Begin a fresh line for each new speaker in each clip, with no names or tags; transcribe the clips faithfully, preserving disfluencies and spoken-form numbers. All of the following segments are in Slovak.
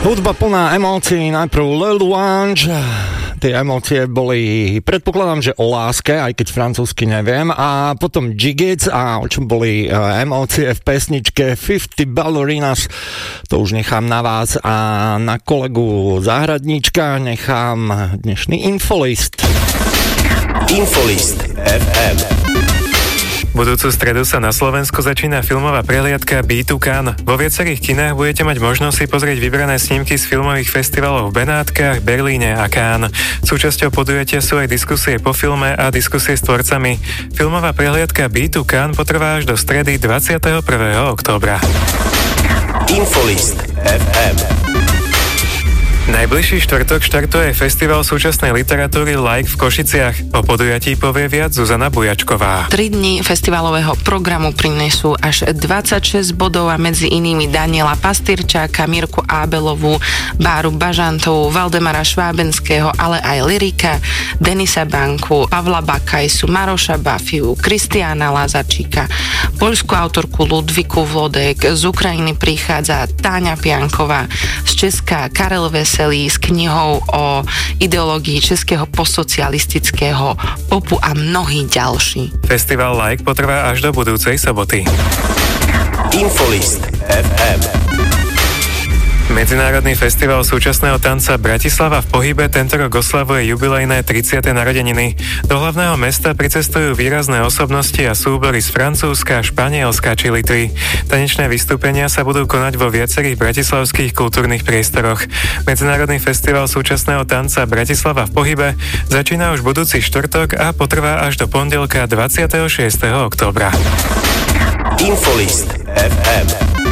Hudba plná emócií, najprv Lil Wayne. Tie emócie boli, predpokladám, že o láske, aj keď francúzsky neviem, a potom Jiggits, a o čom boli emócie v pesničke fifty Ballerinas, to už nechám na vás, a na kolegu Záhradníčka nechám dnešný Infolist.
Infolist ef em.
Budúcu stredu sa na Slovensku začína filmová prehliadka bé dva Cannes. Vo viacerých kinách budete mať možnosť si pozrieť vybrané snímky z filmových festivalov v Benátkach, Berlíne a Cannes. Súčasťou podujatia sú aj diskusie po filme a diskusie s tvorcami. Filmová prehliadka bé dva Cannes potrvá až do stredy dvadsiateho prvého októbra.
Infolist ef em.
Najbližší štvrtok štartuje festival súčasnej literatúry Like v Košiciach. O podujatí povie viac Zuzana Bujačková.
Tri dni festivalového programu prinesú až dvadsaťšesť bodov a medzi inými Daniela Pastýrčáka, Mirku Ábelovú, Báru Bažantovú, Valdemara Švábenského, ale aj Lyrika, Denisa Banku, Pavla Bakajsu, Maroša Bafiu, Kristiána Lazačíka, poľskú autorku Ludviku Vlodek, z Ukrajiny prichádza Táňa Pianková, z Česka Karel Veselý s knihou o ideológii českého postsocialistického popu a mnohí ďalší.
Festival Like potrvá až do budúcej soboty.
Infolist ef em.
Medzinárodný festival súčasného tanca Bratislava v pohybe tento rok oslavuje jubilejné tridsiate narodeniny. Do hlavného mesta pricestujú výrazné osobnosti a súbory z Francúzska, Španielska či Litvy. Tanečné vystúpenia sa budú konať vo viacerých bratislavských kultúrnych priestoroch. Medzinárodný festival súčasného tanca Bratislava v pohybe začína už budúci štvrtok a potrvá až do pondelka dvadsiateho šiesteho októbra.
Infolist ef em.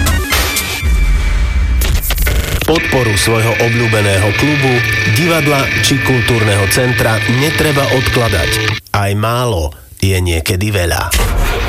Podporu svojho obľúbeného klubu, divadla či kultúrneho centra netreba odkladať. Aj málo je niekedy veľa.